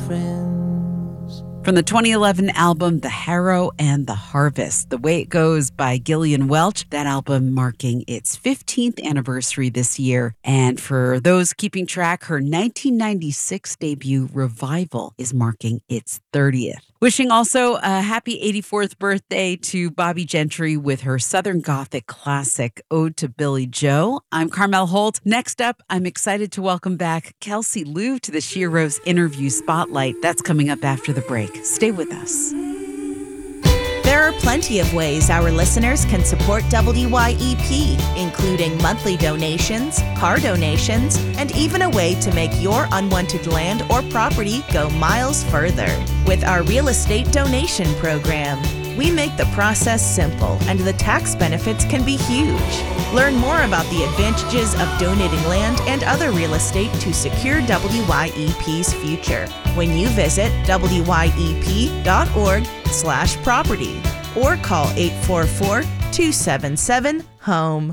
friends. From the 2011 album, The Harrow and the Harvest, The Way It Goes by Gillian Welch, that album marking its 15th anniversary this year. And for those keeping track, her 1996 debut, Revival, is marking its 30th. Wishing also a happy 84th birthday to Bobby Gentry with her Southern Gothic classic, Ode to Billy Joe. I'm Carmel Holt. Next up, I'm excited to welcome back Kelsey Lu to the She Rose Interview Spotlight. That's coming up after the break. Stay with us. There are plenty of ways our listeners can support WYEP, including monthly donations, car donations, and even a way to make your unwanted land or property go miles further. With our real estate donation program, we make the process simple and the tax benefits can be huge. Learn more about the advantages of donating land and other real estate to secure WYEP's future when you visit wyep.org/property or call 844-277-HOME.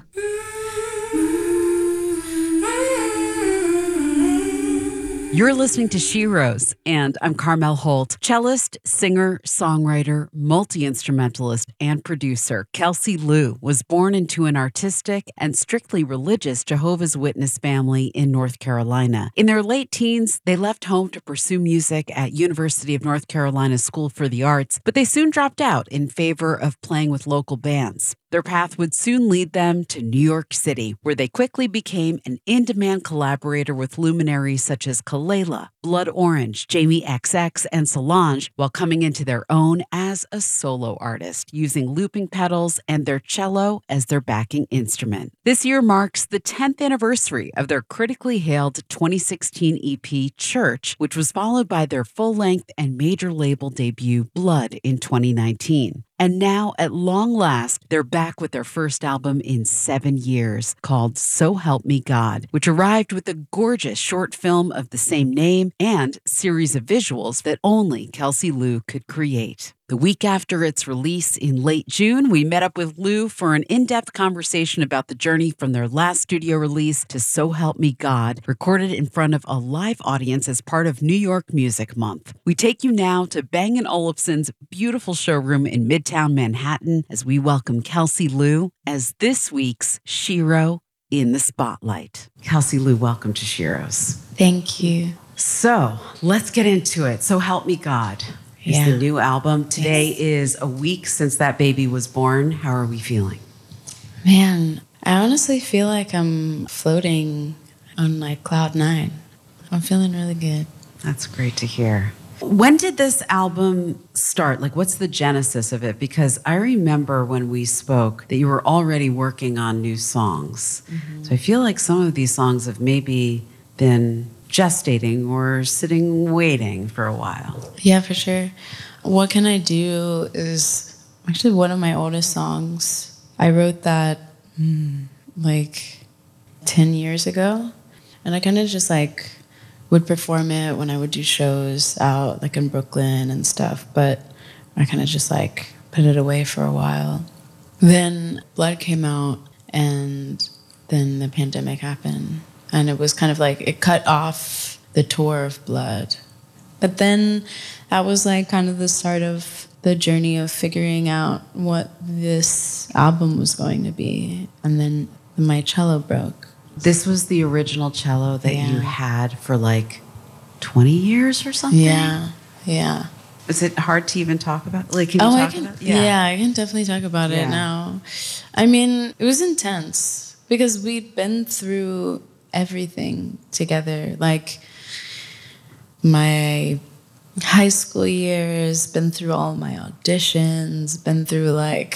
You're listening to She Rose, and I'm Carmel Holt. Cellist, singer, songwriter, multi-instrumentalist, and producer Kelsey Lu was born into an artistic and strictly religious Jehovah's Witness family in North Carolina. In their late teens, they left home to pursue music at University of North Carolina School for the Arts, but they soon dropped out in favor of playing with local bands. Their path would soon lead them to New York City, where they quickly became an in-demand collaborator with luminaries such as Kelela, Blood Orange, Jamie XX, and Solange, while coming into their own as a solo artist, using looping pedals and their cello as their backing instrument. This year marks the 10th anniversary of their critically hailed 2016 EP, Church, which was followed by their full-length and major label debut, Blood, in 2019. And now, at long last, they're back with their first album in 7 years, called So Help Me God, which arrived with a gorgeous short film of the same name and series of visuals that only Kelsey Lu could create. The week after its release in late June, we met up with Lu for an in-depth conversation about the journey from their last studio release to So Help Me God, recorded in front of a live audience as part of New York Music Month. We take you now to Bang & Olufsen's beautiful showroom in Midtown Manhattan as we welcome Kelsey Lu as this week's Shiro in the Spotlight. Kelsey Lu, welcome to Shiro's. Thank you. So let's get into it. So Help Me God is the new album. Today is a week since that baby was born. How are we feeling? Man, I honestly feel like I'm floating on like cloud 9. I'm feeling really good. That's great to hear. When did this album start? Like, what's the genesis of it? Because I remember when we spoke that you were already working on new songs. Mm-hmm. So I feel like some of these songs have maybe been gestating or sitting waiting for a while. Yeah, for sure. What Can I Do is actually one of my oldest songs. I wrote that like 10 years ago. And I kind of just like would perform it when I would do shows out like in Brooklyn and stuff. But I kind of just like put it away for a while. Then Blood came out and then the pandemic happened. And it was kind of like, it cut off the tour of Blood. But then that was like kind of the start of the journey of figuring out what this album was going to be. And then my cello broke. This was the original cello that you had for like 20 years or something? Yeah. Is it hard to even talk about? Like, can you talk about it? Yeah, I can definitely talk about it now. I mean, it was intense because we'd been through everything together. Like my high school years, been through all my auditions, been through like